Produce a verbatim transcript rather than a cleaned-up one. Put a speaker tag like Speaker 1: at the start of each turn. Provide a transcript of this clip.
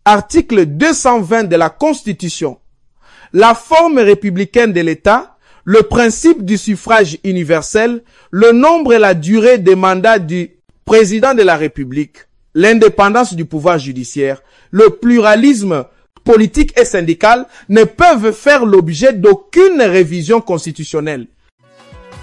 Speaker 1: article deux cent vingt de la Constitution, la forme républicaine de l'État, le principe du suffrage universel, le nombre et la durée des mandats du président de la République, l'indépendance du pouvoir judiciaire, le pluralisme politique et syndical ne peuvent faire l'objet d'aucune révision constitutionnelle.